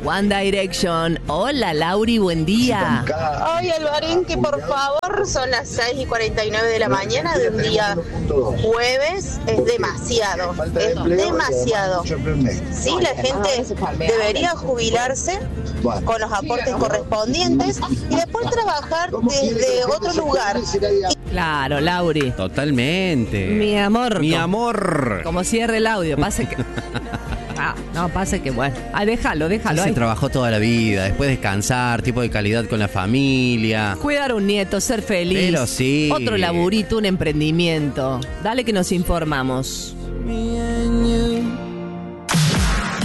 One Direction. Hola, Lauri, buen día. Ay, Alvarín, que por favor, son las 6:49 de la mañana de un día jueves. Es demasiado, es demasiado. Sí, la gente debería jubilarse con los aportes correspondientes y después trabajar desde otro lugar. Claro, Lauri. Totalmente. Mi amor. Mi amor. Como cierre el audio, pasa que... pasa que bueno. Déjalo Se ahí. trabajó toda la vida, después descansar, tiempo de calidad con la familia. Cuidar a un nieto, ser feliz. Pero sí. Otro laburito, un emprendimiento. Dale que nos informamos.